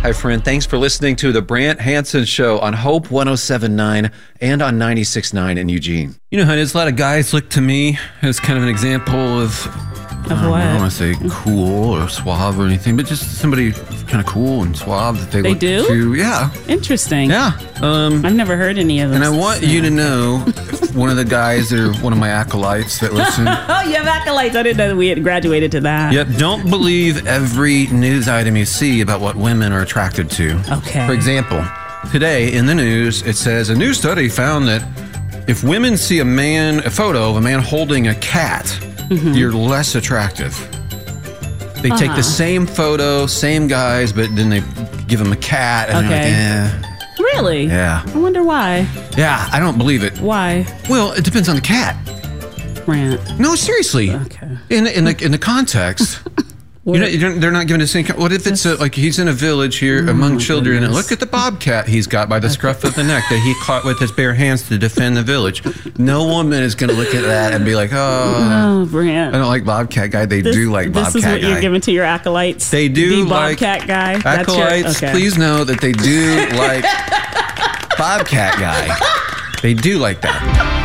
Hi, friend. Thanks for listening to the Brant Hansen Show on Hope 107.9 and on 96.9 in Eugene. You know how it is? A lot of guys look to me as kind of an example of what? I don't want to say cool or suave or anything, but just somebody kind of cool and suave that they look do? to. Yeah. Interesting. Yeah. I've never heard any of them. And I want you to know, one of the guys that are one of my acolytes that listen. Oh, you have acolytes. I didn't know that we had graduated to that. Yep. Don't believe every news item you see about what women are attracted to. Okay. For example, today in the news, it says a new study found that if women see a photo of a man holding a cat, you're less attractive. They take the same photo, same guys, but then they give them a cat, and they're like, Really? Yeah. I wonder why. Yeah, I don't believe it. Why? Well, it depends on the cat. Brant. No, seriously. Okay. In the context. They're not giving the same. What if it's like he's in a village here among children, and look at the bobcat he's got by the scruff of the neck that he caught with his bare hands to defend the village. No woman is going to look at that and be like, oh, Brant. I don't like bobcat guy. They do like bobcat guy. This is what you're giving to your acolytes? They do the like bobcat guy? Acolytes, please know that they do like bobcat guy. They do like that.